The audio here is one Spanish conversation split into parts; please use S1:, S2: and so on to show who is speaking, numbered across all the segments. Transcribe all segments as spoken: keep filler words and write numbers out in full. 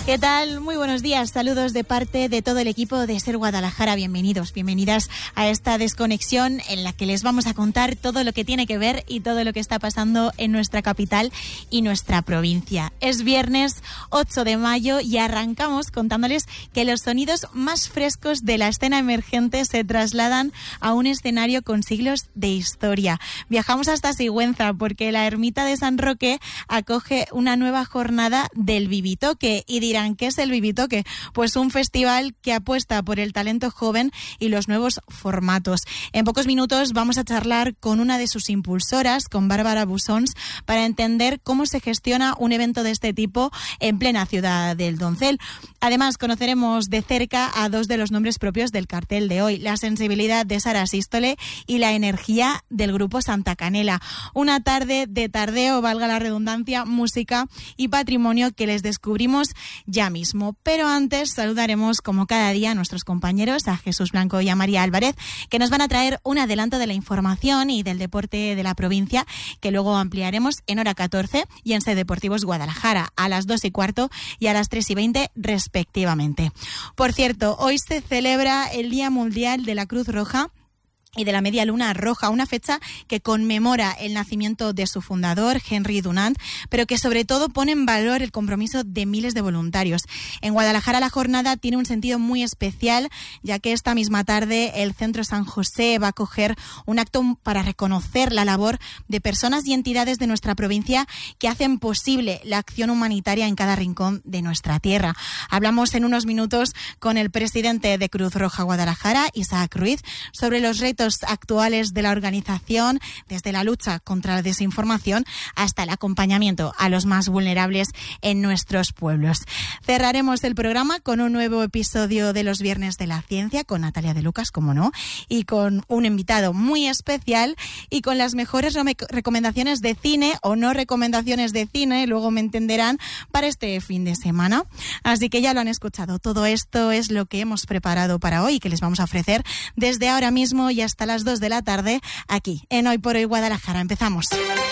S1: ¿Qué tal? Muy buenos días. Saludos de parte de todo el equipo de Ser Guadalajara. Bienvenidos, bienvenidas a esta desconexión en la que les vamos a contar todo lo que tiene que ver y todo lo que está pasando en nuestra capital y nuestra provincia. Es viernes ocho de mayo y arrancamos contándoles que los sonidos más frescos de la escena emergente se trasladan a un escenario con siglos de historia. Viajamos hasta Sigüenza porque la ermita de San Roque acoge una nueva jornada del Vivitoque y dirán, ¿qué es el Vivitoque? Pues un festival que apuesta por el talento joven y los nuevos formatos. En pocos minutos vamos a charlar con una de sus impulsoras, con Bárbara Busons, para entender cómo se gestiona un evento de este tipo en plena ciudad del Doncel. Además, conoceremos de cerca a dos de los nombres propios del cartel de hoy, la sensibilidad de Sara Sístole y la energía del grupo Santa Canela. Una tarde de tardeo, valga la redundancia, música y patrimonio que les descubrimos ya mismo. Pero antes saludaremos como cada día a nuestros compañeros, a Jesús Blanco y a María Álvarez, que nos van a traer un adelanto de la información y del deporte de la provincia, que luego ampliaremos en hora catorce y en C Deportivos Guadalajara a las dos y cuarto y a las tres y veinte respectivamente. Por cierto, hoy se celebra el Día Mundial de la Cruz Roja y de la Media Luna Roja, una fecha que conmemora el nacimiento de su fundador, Henry Dunant, pero que sobre todo pone en valor el compromiso de miles de voluntarios. En Guadalajara la jornada tiene un sentido muy especial, ya que esta misma tarde el Centro San José va a acoger un acto para reconocer la labor de personas y entidades de nuestra provincia que hacen posible la acción humanitaria en cada rincón de nuestra tierra. Hablamos en unos minutos con el presidente de Cruz Roja Guadalajara, Isaac Ruiz, sobre los retos actuales de la organización, desde la lucha contra la desinformación hasta el acompañamiento a los más vulnerables en nuestros pueblos. Cerraremos el programa con un nuevo episodio de los Viernes de la Ciencia con Natalia de Lucas, como no, y con un invitado muy especial y con las mejores re- recomendaciones de cine o no recomendaciones de cine, luego me entenderán, para este fin de semana. Así que ya lo han escuchado, todo esto es lo que hemos preparado para hoy, que les vamos a ofrecer desde ahora mismo y hasta hasta las dos de la tarde, aquí, en Hoy por Hoy Guadalajara. Empezamos.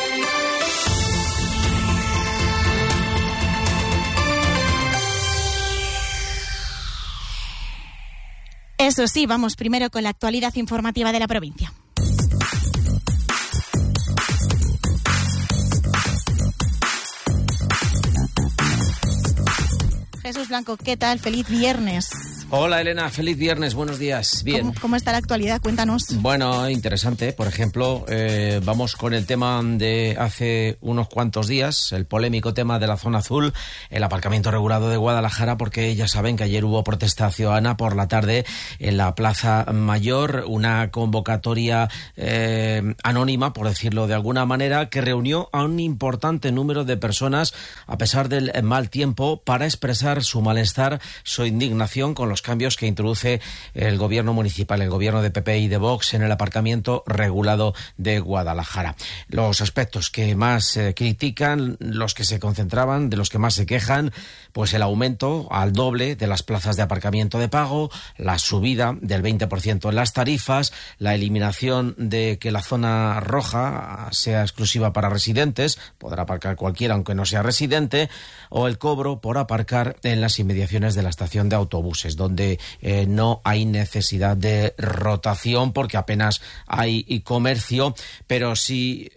S1: Eso sí, vamos primero con la actualidad informativa de la provincia. Jesús Blanco, ¿qué tal? Feliz viernes.
S2: Hola Elena, feliz viernes, buenos días. Bien.
S1: ¿Cómo, cómo está la actualidad? Cuéntanos.
S2: Bueno, interesante. Por ejemplo, eh, vamos con el tema de hace unos cuantos días, el polémico tema de la zona azul, el aparcamiento regulado de Guadalajara, porque ya saben que ayer hubo protesta ciudadana por la tarde en la Plaza Mayor, una convocatoria eh, anónima, por decirlo de alguna manera, que reunió a un importante número de personas, a pesar del mal tiempo, para expresar su malestar, su indignación con los cambios que introduce el gobierno municipal, el gobierno de P P y de Vox en el aparcamiento regulado de Guadalajara. Los aspectos que más eh, critican, los que se concentraban, de los que más se quejan, pues el aumento al doble de las plazas de aparcamiento de pago, la subida del veinte por ciento en las tarifas, la eliminación de que la zona roja sea exclusiva para residentes, podrá aparcar cualquiera aunque no sea residente, o el cobro por aparcar en las inmediaciones de la estación de autobuses, donde eh, no hay necesidad de rotación porque apenas hay comercio, pero sí